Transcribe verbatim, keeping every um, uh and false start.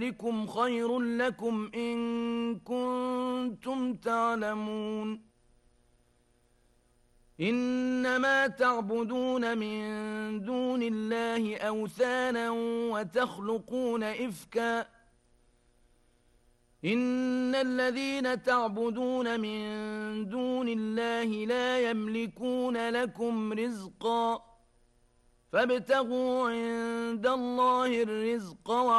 ذلكم خير لكم إن كنتم تعلمون إنما تعبدون من دون الله أوثانا وتخلقون إفكا إن الذين تعبدون من دون الله لا يملكون لكم رزقا فابتغوا عند الله الرزق